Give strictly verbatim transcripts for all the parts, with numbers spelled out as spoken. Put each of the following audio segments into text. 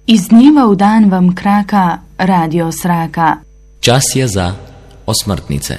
Iz dneva v dan vam kraka Radio Sraka. Čas je za osmrtnice.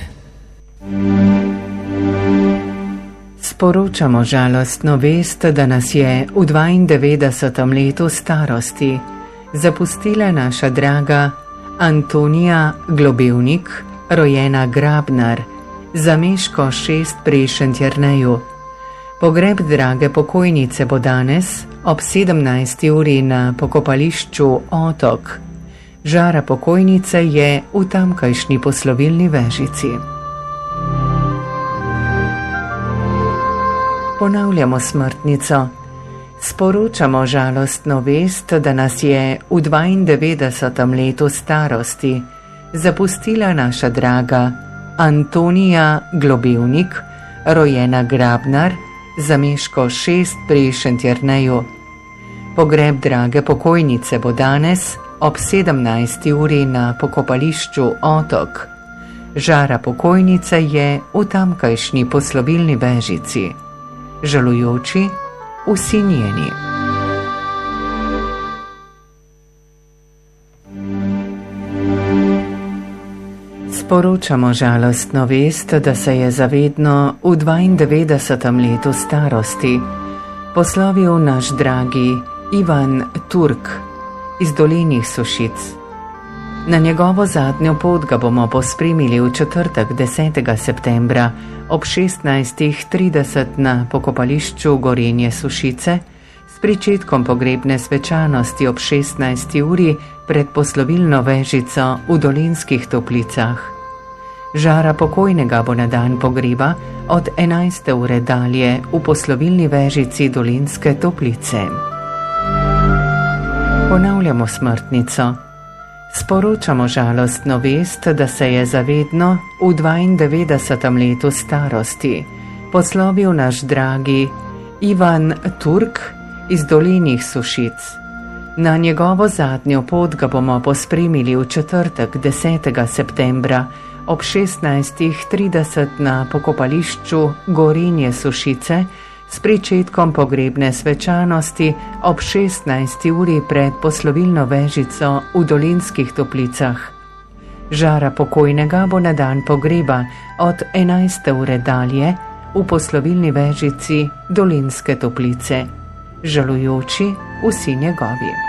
Sporočamo žalostno vest, da nas je v dvaindevetdesetem letu starosti zapustila naša draga Antonija Globevnik, rojena Grabnar, Zameško šest pri Šentjerneju. Pogreb drage pokojnice bo danes ob sedemnajsti uri na pokopališču Otok. Žara pokojnice je v tamkajšnji poslovilni vežici. Ponavljamo smrtnico. Sporočamo žalostno vest, da nas je v dvaindevetdesetem letu starosti zapustila naša draga Antonija Globevnik, rojena Grabnar, Zameško šest pri Šentjerneju. Pogreb drage pokojnice bo danes ob sedemnajsti uri na pokopališču Otok. Žara pokojnice je v tamkajšnji poslovilni vežici. Žalujoči vsi njeni. Sporočamo žalostno vest, da se je zavedno v dvaindevetdesetem letu starosti poslovil naš dragi Ivan Turk iz Dolenjih Sušic. Na njegovo zadnjo pot ga bomo pospremili v četrtek desetega septembra ob šestnajstih trideset na pokopališču Gorenje Sušice, s pričetkom pogrebne svečanosti ob šestnajsti uri pred poslovilno vežico v Dolenjskih Toplicah. Žara pokojnega bo na dan pogreba od enajste ure dalje v poslovilni vežici Dolenjske Toplice. Ponavljamo smrtnico. Sporočamo žalostno vest, da se je zavedno v dvaindevetdesetem letu starosti poslovil naš dragi Ivan Turk iz Dolenjih Sušic. Na njegovo zadnjo pot ga bomo pospremili v četrtek desetega septembra ob šestnajstih trideset na pokopališču Gorenje Sušice, s pričetkom pogrebne svečanosti ob šestnajsti uri pred poslovilno vežico v Dolenjskih Toplicah. Žara pokojnega bo na dan pogreba od enajste ure dalje v poslovilni vežici Dolenjske Toplice. Žalujoči vsi njegovi.